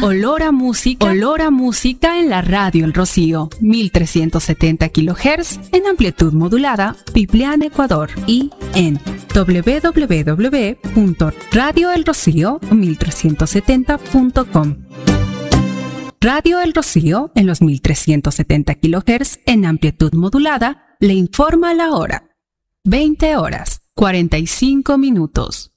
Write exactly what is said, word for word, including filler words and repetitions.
olor a música, olor a música en la radio El Rocío, mil trescientos setenta kilohertz en amplitud modulada, Piplián, Ecuador, y en doble u doble u doble u punto radio el rocío mil trescientos setenta punto com. Radio El Rocío en los mil trescientos setenta kilohertz en amplitud modulada le informa la hora. veinte horas, cuarenta y cinco minutos.